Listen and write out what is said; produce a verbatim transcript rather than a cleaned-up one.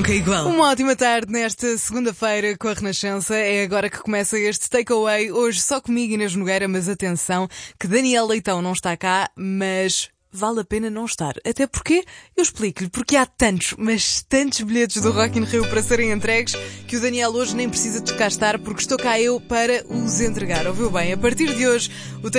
nunca igual. Uma ótima tarde nesta segunda-feira com a Renascença. É agora que começa este takeaway. Hoje só comigo, Inês Nogueira, mas atenção que Daniel Leitão não está cá, mas vale a pena não estar. Até porque, eu explico-lhe, porque há tantos, mas tantos bilhetes do Rock in Rio para serem entregues que o Daniel hoje nem precisa de cá estar porque estou cá eu para os entregar. Ouviu bem? A partir de hoje, o